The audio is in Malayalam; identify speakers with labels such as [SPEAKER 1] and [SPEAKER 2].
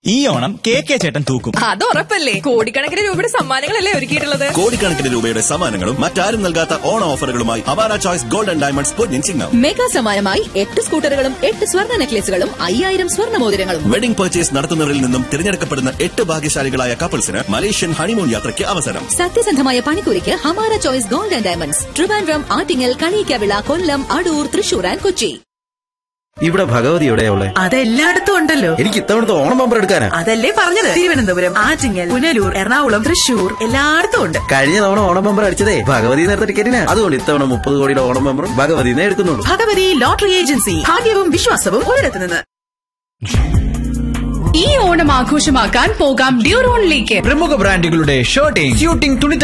[SPEAKER 1] ഈ ഓണം കെ ചേട്ടൻ തൂക്കും.
[SPEAKER 2] അത് ഉറപ്പല്ലേ. കോടിക്കണക്കിന് രൂപയുടെ സമ്മാനങ്ങളല്ലേ ഒരുക്കിയിട്ടുള്ളത്.
[SPEAKER 3] കോടിക്കണക്കിന് രൂപയുടെ സമ്മാനങ്ങളും മറ്റാരും നൽകാത്ത ഓണ ഓഫറുകളുമായി Awara choice gold and diamonds Ponnin Chingam.
[SPEAKER 4] Mega സമ്മാനമായി 8 സ്കൂട്ടറുകളും 8 സ്വർണ്ണ നെക്ലേസുകളും 5000 സ്വർണ്ണ മോതിരങ്ങളും.
[SPEAKER 3] വെഡിംഗ് പർച്ചേസ് നടത്തുന്നവരിൽ നിന്നും തിരഞ്ഞെടുക്കപ്പെടുന്ന 8 ഭാഗ്യശാലികളായ കപ്പിൾസിന് മലേഷ്യൻ ഹണിമൂൺ യാത്രയ്ക്ക് അവസരം.
[SPEAKER 4] സത്യസന്ധമായ പണിക്കൂലിക്ക് Hamara choice gold and diamonds, Trivandrum, Attingal, Kaliyikkavila, Kollam, Adoor, Thrissur and Kochi.
[SPEAKER 5] ഇവിടെ ഭഗവതി എവിടെയുള്ള?
[SPEAKER 6] അതെല്ലായിടത്തും ഉണ്ടല്ലോ.
[SPEAKER 5] എനിക്ക് ഇത്തവണത്തെ ഓണം ബമ്പർ എടുക്കാനാ.
[SPEAKER 6] അതല്ലേ പറഞ്ഞത്, തിരുവനന്തപുരം, ആറ്റിങ്ങൽ, പുനലൂർ, എറണാകുളം, തൃശൂർ എല്ലായിടത്തും ഉണ്ട്.
[SPEAKER 5] കഴിഞ്ഞ തവണ ഓണം ബമ്പർ അടിച്ചതേ ഭഗവതി നേരത്തെ ടിക്കറ്റിനാ. അതുകൊണ്ട് ഇത്തവണ 30 കോടിയുടെ ഓണം ബമ്പറും ഭഗവതിനെ എടുക്കുന്നുള്ളൂ.
[SPEAKER 6] ഭഗവതി ലോട്ടറി ഏജൻസി, ഭാഗ്യവും വിശ്വാസവും ഒരിടത്ത് നിന്ന്.
[SPEAKER 7] ഈ ഓണം ആഘോഷമാക്കാൻ പോകാം ഡ്യൂറോണിലേക്ക്.
[SPEAKER 1] പ്രമുഖ ബ്രാൻഡുകളുടെ ഷർട്ടിംഗ്, സ്യൂട്ടിംഗ്, തുണി